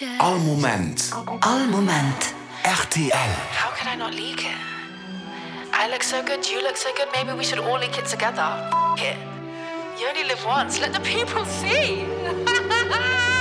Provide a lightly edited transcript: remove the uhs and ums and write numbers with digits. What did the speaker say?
All Moment. All Moment. RTL. How can I not leak it? I look so good, you look so good, maybe we should all leak it together. F*** it. You only live once, let the people see.